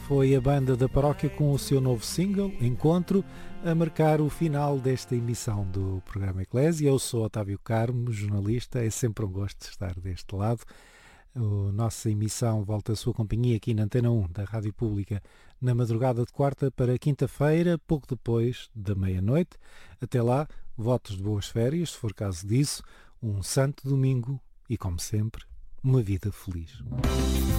Foi a banda da paróquia com o seu novo single, Encontro, a marcar o final desta emissão do programa Eclésia. Eu sou Otávio Carmo, jornalista, é sempre um gosto estar deste lado. A nossa emissão volta à sua companhia aqui na Antena 1 da Rádio Pública na madrugada de quarta para quinta-feira, pouco depois da meia-noite. Até lá, votos de boas férias, se for caso disso, um santo domingo e, como sempre, uma vida feliz.